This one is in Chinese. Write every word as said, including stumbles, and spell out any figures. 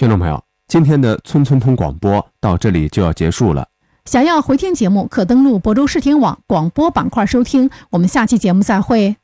听众朋友，今天的村村通广播到这里就要结束了。 想要回听节目，可登录亳州视听网广播板块收听。我们下期节目再会。